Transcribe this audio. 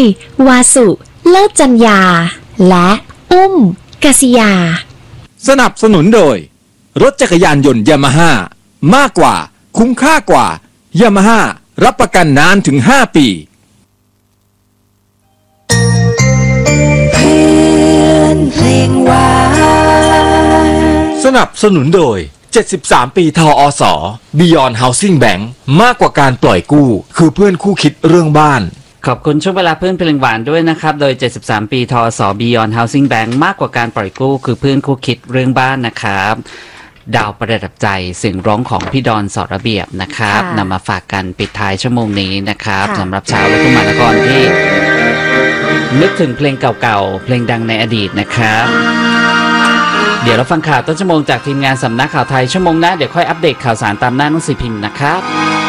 วาสุเลิศจัญญาและอุ้มกษิยาสนับสนุนโดยรถจักรยานยนต์ยามาฮ่ามากกว่าคุ้มค่ากว่ายามาฮ่ารับประกันนานถึง5 ปีเพลงหวานสนับสนุนโดย73 ปีทอส Beyond Housing Bank มากกว่าการปล่อยกู้คือเพื่อนคู่คิดเรื่องบ้านขอบคุณช่วงเวลาเพื่อนเพลงหวานด้วยนะครับโดย73 ปีทอส Beyond Housing Bank มากกว่าการปล่อยกู้คือเพื่อนคู่คิดเรื่องบ้านนะครับดาวประดับใจเสียงร้องของพี่ดอนสระเบียบนะครับนำมาฝากกันปิดท้ายชั่วโมงนี้นะครับสำหรับชาวลูกทุ่งมหานครที่นึกถึงเพลงเก่าๆเพลงดังในอดีตนะครับเดี๋ยวเราฟังข่าวต้นชั่วโมงจากทีมงานสำนักข่าวไทยชั่วโมงหน้าเดี๋ยวค่อยอัปเดตข่าวสารตามหน้าหนังสือพิมพ์นะครับ